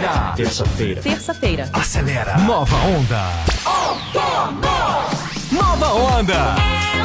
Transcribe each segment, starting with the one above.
Terça-feira. Acelera. Nova Onda. Nova Onda.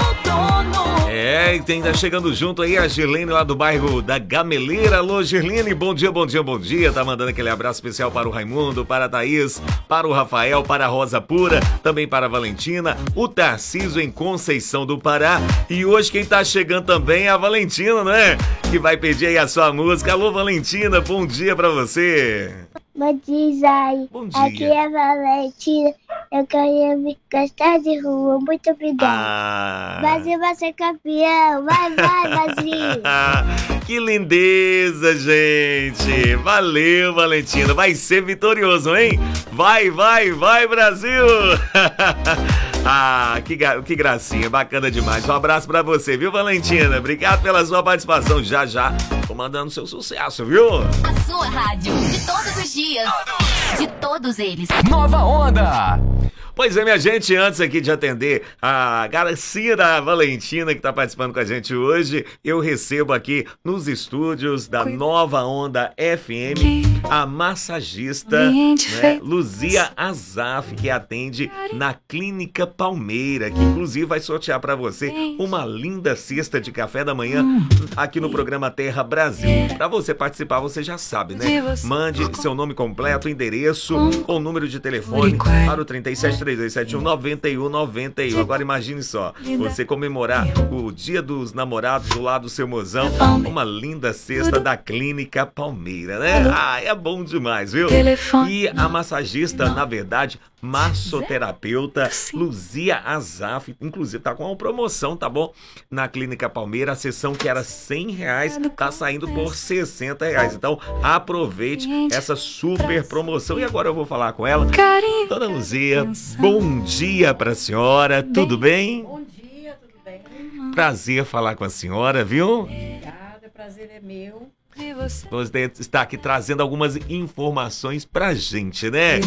E tá chegando junto aí a Girlene lá do bairro da Gameleira. Alô, Girlene, bom dia. Tá mandando aquele abraço especial para o Raimundo, para a Thaís, para o Rafael, para a Rosa Pura, também para a Valentina, o Tarcísio em Conceição do Pará. E hoje quem tá chegando também é a Valentina, né? Que vai pedir aí a sua música. Alô, Valentina, bom dia pra você. Bom dia, Zay. Bom dia. Aqui é a Valentina. Eu queria me gostar de rua. Muito obrigada. Brasil vai ser campeão. Vai, Brasil. Que lindeza, gente. Valeu, Valentina. Vai ser vitorioso, hein? Vai, Brasil. Que gracinha. Bacana demais. Um abraço pra você, viu, Valentina? Obrigado pela sua participação. Já tô mandando seu sucesso, viu? A sua rádio, de todos os dias, de todos eles. Nova Onda. Pois é, minha gente, antes aqui de atender a gracinha da Valentina que tá participando com a gente hoje, eu recebo aqui nos estúdios da Nova Onda FM a massagista, né, Luzia Azaf, que atende na Clínica Palmeira, que inclusive vai sortear para você uma linda cesta de café da manhã aqui no programa Terra Brasil. Para você participar, você já sabe, né? Mande seu nome completo, endereço ou número de telefone para o 3732719191. Agora imagine só, você comemorar o Dia dos Namorados do lado do seu mozão, uma linda cesta da Clínica Palmeira, né? É bom demais, viu? E a massagista, na verdade, massoterapeuta Luzia Azaf, inclusive tá com uma promoção, tá bom? Na Clínica Palmeira, a sessão que era R$100 tá saindo por R$60. Então aproveite essa super promoção. E agora eu vou falar com ela. Dona Luzia, bom dia pra senhora, tudo bem? Bom dia, tudo bem? Prazer falar com a senhora, viu? Obrigada, prazer é meu. Você está aqui trazendo algumas informações pra gente, né?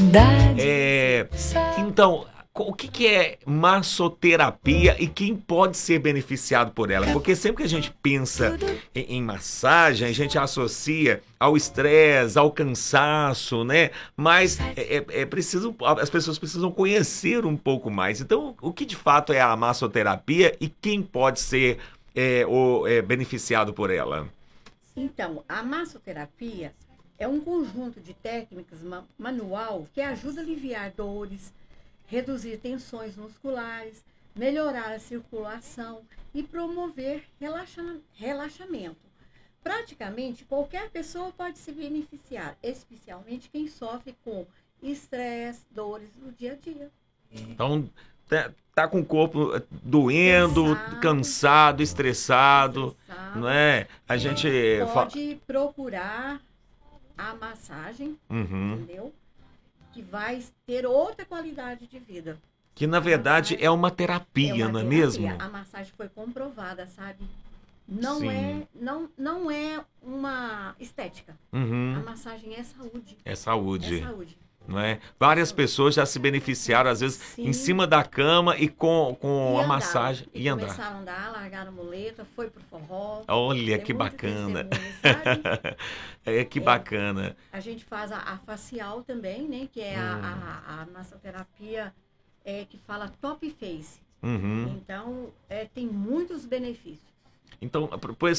Então, o que é massoterapia e quem pode ser beneficiado por ela? Porque sempre que a gente pensa em massagem, a gente associa ao estresse, ao cansaço, né? Mas as pessoas precisam conhecer um pouco mais. Então, o que de fato é a massoterapia e quem pode ser beneficiado por ela? Então, a massoterapia é um conjunto de técnicas manual que ajuda a aliviar dores, reduzir tensões musculares, melhorar a circulação e promover relaxamento. Praticamente qualquer pessoa pode se beneficiar, especialmente quem sofre com estresse, dores no dia a dia. Então, tá com o corpo doendo, cansado, estressado, não é? A gente pode procurar a massagem, entendeu? Que vai ter outra qualidade de vida. Que na verdade é uma terapia, não é mesmo? A massagem foi comprovada, sabe? Não é uma estética. A massagem é saúde. É saúde. É saúde. Não é? Várias pessoas já se beneficiaram, às vezes, em cima da cama e com a massagem. E andar. Começaram a andar, largaram muleta, foi pro forró. Olha, que bacana. Que bacana. A gente faz a facial também, né? Que é a massoterapia que fala top face. Então, tem muitos benefícios. Então,